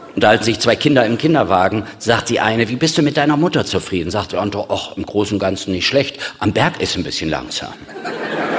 Unterhalten sich zwei Kinder im Kinderwagen, sagt die eine, wie bist du mit deiner Mutter zufrieden? Sagt der andere, ach, im Großen und Ganzen nicht schlecht, am Berg ist ein bisschen langsam.